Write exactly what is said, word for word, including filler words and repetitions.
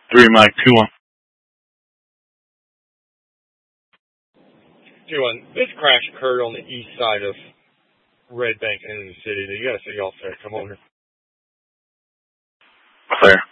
Three Mike two one. Two one. This crash occurred on the east side of Red Bank in the city. You got a city officer come over. Clear.